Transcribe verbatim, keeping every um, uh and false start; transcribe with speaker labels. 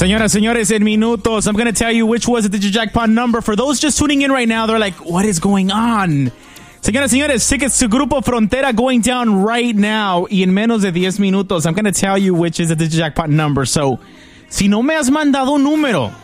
Speaker 1: Señoras, señores, in minutos, I'm going to tell you which was the jackpot number. For those just tuning in right now, they're like, what is going on? Señoras, señores, tickets to Grupo Frontera going down right now. Y en menos de diez minutos, I'm going to tell you which is the jackpot number. So, si no me has mandado un número,